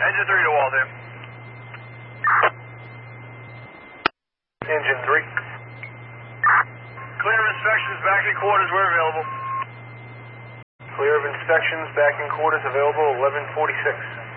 Engine 3 to Waltham. Engine 3. Clear of inspections, back in quarters, we're available. Clear of inspections, back in quarters available, 1146.